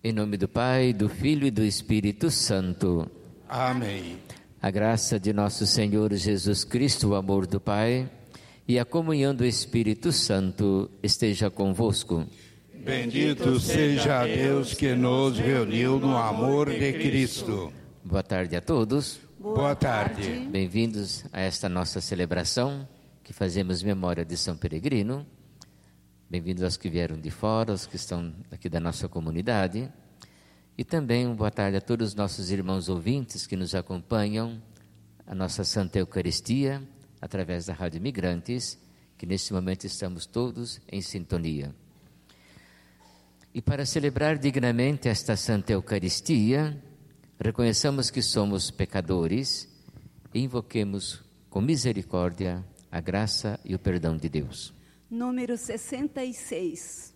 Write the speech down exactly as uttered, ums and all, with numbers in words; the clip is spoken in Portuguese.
Em nome do Pai, do Filho e do Espírito Santo. Amém. A graça de nosso Senhor Jesus Cristo, o amor do Pai e a comunhão do Espírito Santo esteja convosco. Bendito seja Deus que nos reuniu no amor de Cristo. Boa tarde a todos. Boa tarde. Bem-vindos a esta nossa celebração que fazemos memória de São Peregrino. Bem-vindos aos que vieram de fora, aos que estão aqui da nossa comunidade. E também uma boa tarde a todos os nossos irmãos ouvintes que nos acompanham, a nossa Santa Eucaristia, através da Rádio Imigrantes, que neste momento estamos todos em sintonia. E para celebrar dignamente esta Santa Eucaristia, reconheçamos que somos pecadores e invoquemos com misericórdia a graça e o perdão de Deus. Número sessenta e seis.